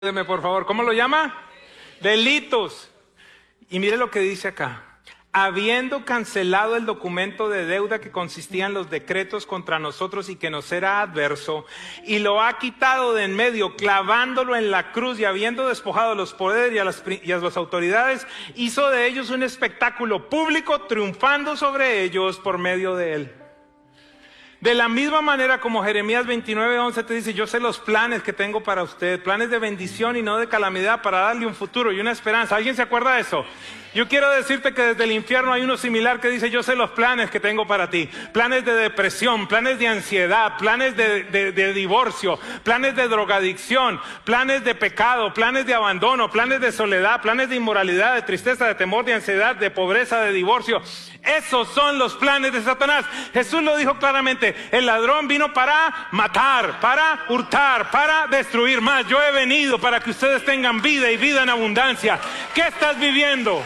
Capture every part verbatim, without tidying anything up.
Deme por favor, ¿cómo lo llama? Delitos. Y mire lo que dice acá. Habiendo cancelado el documento de deuda que consistía en los decretos contra nosotros y que nos era adverso, y lo ha quitado de en medio, clavándolo en la cruz, y habiendo despojado a los poderes y a las, y a las autoridades, hizo de ellos un espectáculo público, triunfando sobre ellos por medio de él. De la misma manera como Jeremías veintinueve once te dice, yo sé los planes que tengo para usted, planes de bendición y no de calamidad, para darle un futuro y una esperanza. ¿Alguien se acuerda de eso? Yo quiero decirte que desde el infierno hay uno similar que dice, yo sé los planes que tengo para ti. Planes de depresión, planes de ansiedad, planes de, de, de divorcio, planes de drogadicción, planes de pecado, planes de abandono, planes de soledad, planes de inmoralidad, de tristeza, de temor, de ansiedad, de pobreza, de divorcio. Esos son los planes de Satanás. Jesús lo dijo claramente, el ladrón vino para matar, para hurtar, para destruir más. Yo he venido para que ustedes tengan vida y vida en abundancia. ¿Qué estás viviendo?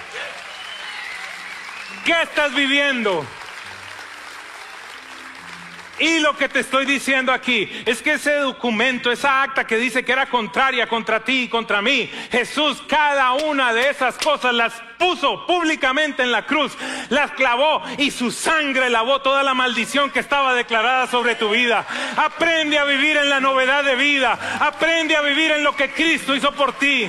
¿Qué estás viviendo? Y lo que te estoy diciendo aquí es que ese documento, esa acta que dice que era contraria contra ti y contra mí, Jesús cada una de esas cosas las puso públicamente en la cruz, las clavó y su sangre lavó toda la maldición que estaba declarada sobre tu vida. Aprende a vivir en la novedad de vida, aprende a vivir en lo que Cristo hizo por ti.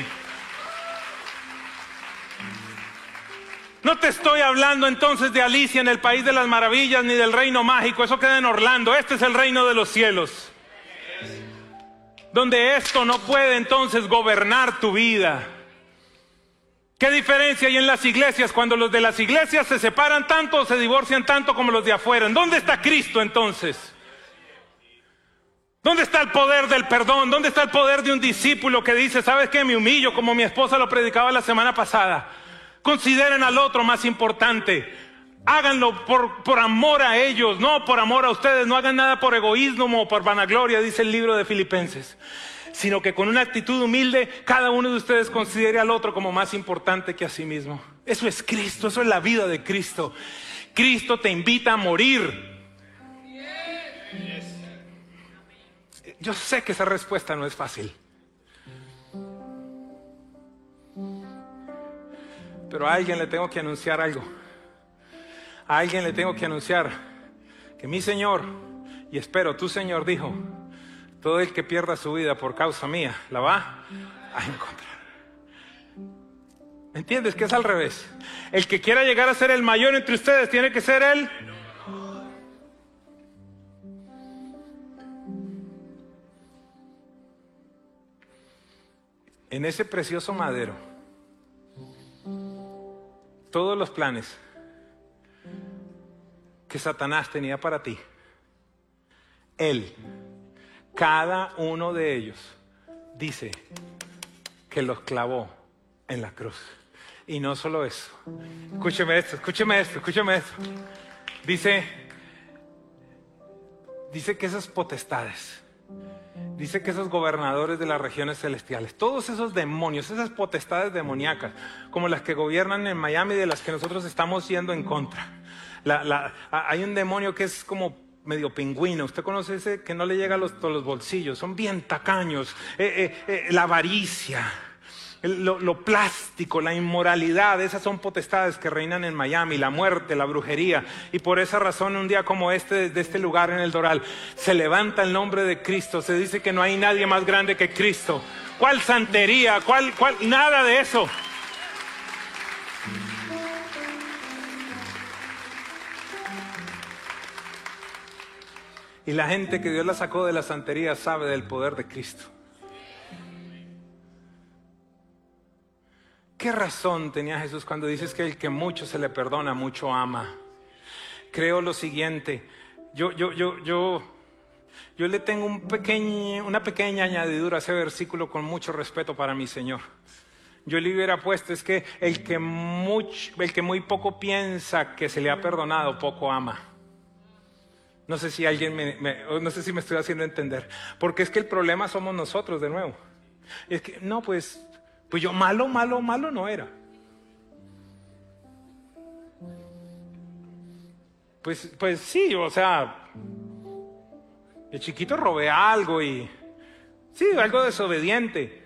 No te estoy hablando entonces de Alicia en el País de las Maravillas ni del reino mágico, eso queda en Orlando. Este es el reino de los cielos, donde esto no puede entonces gobernar tu vida. ¿Qué diferencia hay en las iglesias cuando los de las iglesias se separan tanto o se divorcian tanto como los de afuera? ¿Dónde está Cristo entonces? ¿Dónde está el poder del perdón? ¿Dónde está el poder de un discípulo que dice, ¿sabes qué? Me humillo, como mi esposa lo predicaba la semana pasada. Consideren al otro más importante. Háganlo por, por amor a ellos, no por amor a ustedes. No hagan nada por egoísmo o por vanagloria, dice el libro de Filipenses. Sino que con una actitud humilde, cada uno de ustedes considere al otro como más importante que a sí mismo. Eso es Cristo, eso es la vida de Cristo. Cristo te invita a morir. Yo sé que esa respuesta no es fácil. Pero a alguien le tengo que anunciar algo. A alguien le tengo que anunciar que mi Señor, y espero tu Señor, dijo, todo el que pierda su vida por causa mía, la va a encontrar. ¿Me entiendes? Que es al revés. El que quiera llegar a ser el mayor entre ustedes tiene que ser él. En ese precioso madero, todos los planes que Satanás tenía para ti, él, cada uno de ellos, dice que los clavó en la cruz. Y no solo eso. Escúcheme esto, escúcheme esto, escúcheme esto. Dice, dice que esas potestades, dice que esos gobernadores de las regiones celestiales, todos esos demonios, esas potestades demoníacas, como las que gobiernan en Miami, de las que nosotros estamos yendo en contra. La, la, hay un demonio que es como medio pingüino. ¿Usted conoce ese que no le llega a los, a los bolsillos? Son bien tacaños. Eh, eh, eh, la avaricia, el, lo, lo plástico, la inmoralidad, esas son potestades que reinan en Miami, la muerte, la brujería. Y por esa razón, un día como este, de este lugar en el Doral, se levanta el nombre de Cristo. Se dice que no hay nadie más grande que Cristo. ¿Cuál santería? ¿Cuál, cuál? Nada de eso. Y la gente que Dios la sacó de la santería sabe del poder de Cristo. ¿Qué razón tenía Jesús cuando dices que el que mucho se le perdona, mucho ama? Creo lo siguiente. Yo, yo, yo, yo, yo le tengo un pequeño, una pequeña añadidura a ese versículo con mucho respeto para mi Señor. Yo le hubiera puesto, es que el que, mucho, el que muy poco piensa que se le ha perdonado, poco ama. No sé si alguien me, me, no sé si me estoy haciendo entender. Porque es que el problema somos nosotros de nuevo. Es que, no, pues, pues yo malo, malo, malo no era. Pues, pues sí, o sea, de chiquito robé algo y, sí, algo desobediente.